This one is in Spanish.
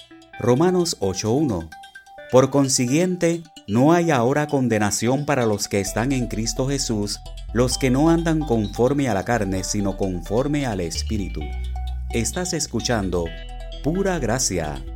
Romanos 8:1. Por consiguiente, no hay ahora condenación para los que están en Cristo Jesús, los que no andan conforme a la carne, sino conforme al Espíritu. Estás escuchando Pura Gracia.